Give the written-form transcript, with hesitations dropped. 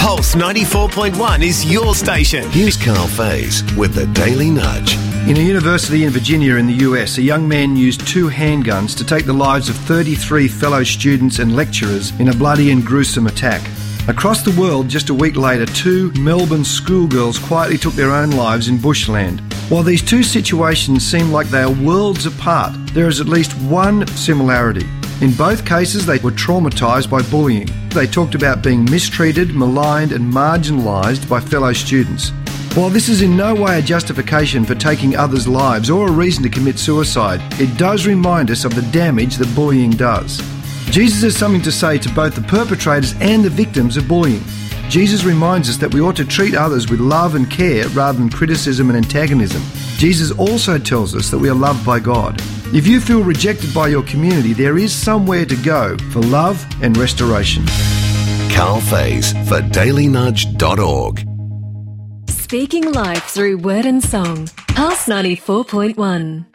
Pulse 94.1 is your station. Here's Carl Faze with the Daily Nudge. In a university in Virginia in the US, a young man used 2 handguns to take the lives of 33 fellow students and lecturers in a bloody and gruesome attack. Across the world, just a week later, 2 Melbourne schoolgirls quietly took their own lives in bushland. While these 2 situations seem like they are worlds apart, there is at least one similarity. In both cases, they were traumatised by bullying. They talked about being mistreated, maligned and marginalised by fellow students. While this is in no way a justification for taking others' lives or a reason to commit suicide, it does remind us of the damage that bullying does. Jesus has something to say to both the perpetrators and the victims of bullying. Jesus reminds us that we ought to treat others with love and care rather than criticism and antagonism. Jesus also tells us that we are loved by God. If you feel rejected by your community, there is somewhere to go for love and restoration. Carl Faze for dailynudge.org. Speaking life through word and song. Pulse 94.1.